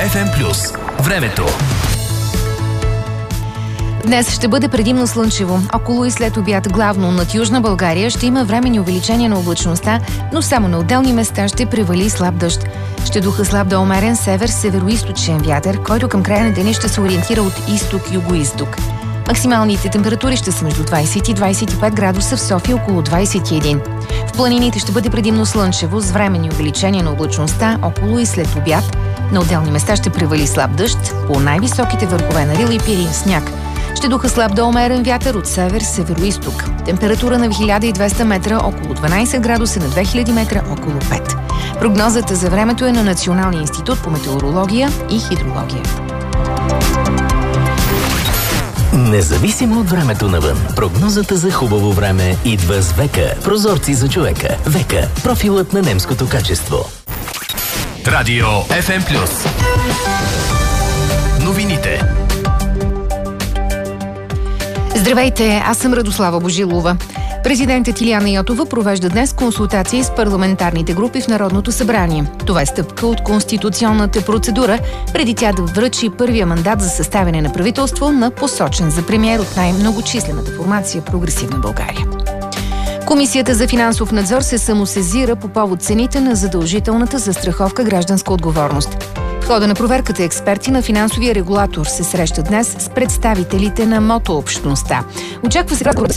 FM+. Времето. Днес ще бъде предимно слънчево. Около и след обяд главно над Южна България ще има временни увеличения на облачността, но само на отделни места ще превали слаб дъжд. Ще духа слаб до умерен север-североизточен вятър, който към края на деня ще се ориентира от изток-югоизток. Максималните температури ще са между 20 и 25 градуса, в София около 21. В планините ще бъде предимно слънчево с временни увеличения на облачността около и след обяд. На отделни места ще превали слаб дъжд, по най-високите върхове на Рила и Пирин сняг. Ще духа слаб до умерен вятър от север-североизток. Температура на 1200 метра около 12 градуса, на 2000 метра около 5. Прогнозата за времето е на Националния институт по метеорология и хидрология. Независимо от времето навън, прогнозата за хубаво време идва с ВЕКА. Прозорци за човека. ВЕКА. Профилът на немското качество. Радио FM+. Новините. Здравейте, аз съм Радослава Божилова. Президентът Илияна Йотова провежда днес консултации с парламентарните групи в Народното събрание. Това е стъпка от конституционната процедура, преди тя да връчи първия мандат за съставяне на правителство на посочен за премиер от най-многочислената формация Прогресивна България. Комисията за финансов надзор се самосезира по повод цените на задължителната застраховка гражданска отговорност. В хода на проверката експерти на финансовия регулатор се срещат днес с представителите на мотообщността. Очаква се